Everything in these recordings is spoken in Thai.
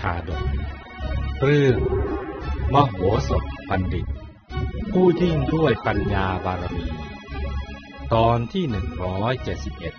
าดกเรื่องมโหสถบัณฑิตผู้ยิ่งด้วยปัญญาบารมีตอนที่171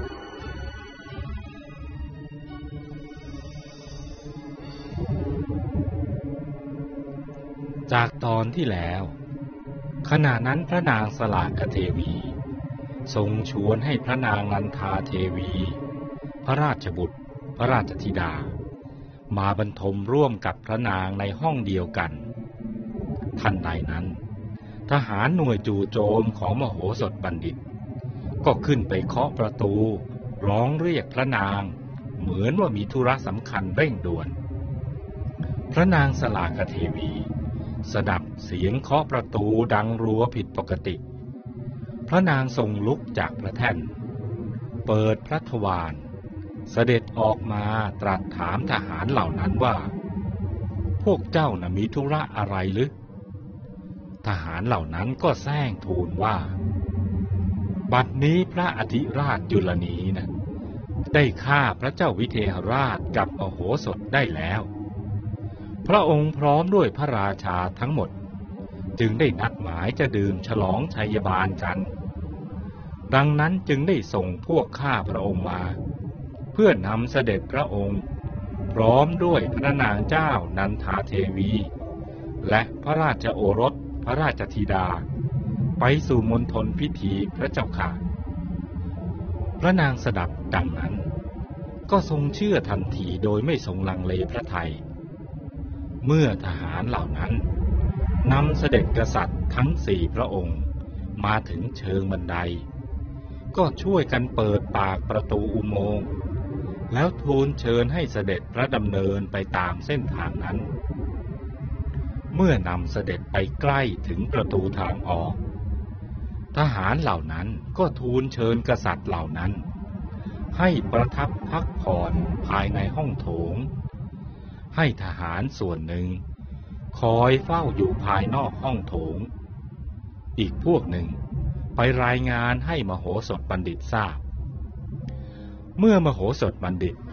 จากตอนที่แล้วขณะนั้นพระนางสลากเทวีทรงชวนให้พระนางนันทาเทวีพระราชบุตรพระราชธิดามาบรรทมร่วมกับพระนางในห้องเดียวกันทันใดนั้นทหารหน่วยจู่โจมของมโหสถบัณฑิตก็ขึ้นไปเคาะประตูร้องเรียกพระนางเหมือนว่ามีธุระสำคัญเร่งด่วนพระนางสลากเทวีสดับเสียงเคาะประตูดังรัวผิดปกติพระนางทรงลุกจากพระแท่นเปิดพระทวารเสด็จออกมาตรัสถามทหารเหล่านั้นว่าพวกเจ้าน่ะมีธุระอะไรหรือทหารเหล่านั้นก็แซงทูลว่าบัดนี้พระอธิราชจุลนีนะได้ฆ่าพระเจ้าวิเทหราชกับมโหสถได้แล้วพระองค์พร้อมด้วยพระราชาทั้งหมดจึงได้นัดหมายจะดื่มฉลองชัยบาลกันดังนั้นจึงได้ส่งพวกข้าพระองค์มาเพื่อนำเสด็จพระองค์พร้อมด้วยพระนางเจ้านันทาเทวีและพระราชโอรสพระราชธิดาไปสู่มณฑลพิธีพระเจ้าค่ะพระนางสดับดังนั้นก็ทรงเชื่อทันทีโดยไม่ทรงลังเลพระทัยเมื่อทหารเหล่านั้นนำเสด็จกษัตริย์ทั้ง4พระองค์มาถึงเชิงบันไดก็ช่วยกันเปิดปากประตูอุโมงค์แล้วทูลเชิญให้เสด็จพระดำเนินไปตามเส้นทางนั้นเมื่อนำเสด็จไปใกล้ถึงประตูทางออกทหารเหล่านั้นก็ทูลเชิญกษัตริย์เหล่านั้นให้ประทับพักผ่อนภายในห้องโถงให้ทหารส่วนหนึ่งคอยเฝ้าอยู่ภายนอกห้องโถงอีกพวกหนึ่งไปรายงานให้มโหสถบัณฑิตทราบเมื่อมโหสถบัณฑิต